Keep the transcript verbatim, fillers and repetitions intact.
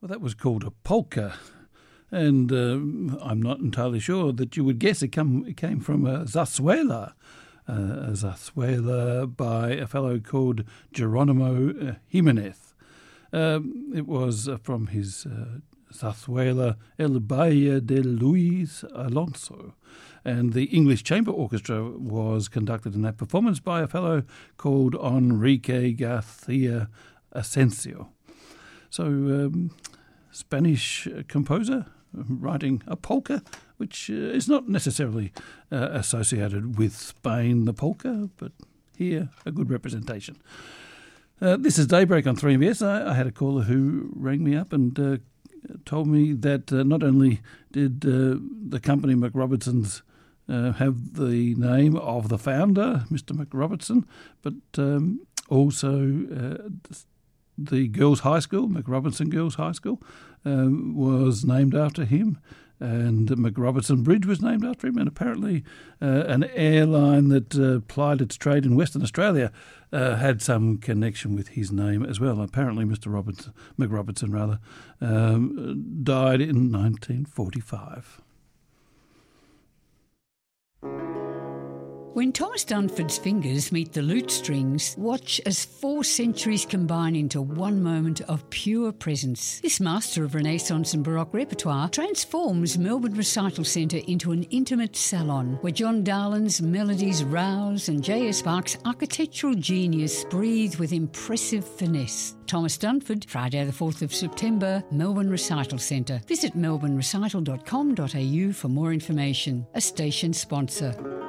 Well, that was called a polka, and uh, I'm not entirely sure that you would guess it, come, it came from a zarzuela, uh, a zarzuela by a fellow called Geronimo uh, Jimenez. Um, it was uh, from his uh, zarzuela El Valle de Luis Alonso, and the English Chamber Orchestra was conducted in that performance by a fellow called Enrique Garcia Asensio. So, um, Spanish composer writing a polka, which uh, is not necessarily uh, associated with Spain, the polka, but here a good representation. Uh, this is Daybreak on three M B S. I, I had a caller who rang me up and uh, told me that uh, not only did uh, the company McRobertson's uh, have the name of the founder, Mister McRobertson, but um, also uh, the girls' high school, McRobertson Girls' High School, um, was named after him, and McRobertson Bridge was named after him, and apparently uh, an airline that uh, plied its trade in Western Australia uh, had some connection with his name as well. Apparently Mister Robertson, McRobertson rather, um, died in nineteen forty-five. When Thomas Dunford's fingers meet the lute strings, watch as four centuries combine into one moment of pure presence. This master of Renaissance and Baroque repertoire transforms Melbourne Recital Centre into an intimate salon where John Darlin's melodies rouse and J S Park's architectural genius breathe with impressive finesse. Thomas Dunford, Friday the fourth of September, Melbourne Recital Centre. Visit melbourne recital dot com dot a u for more information. A station sponsor.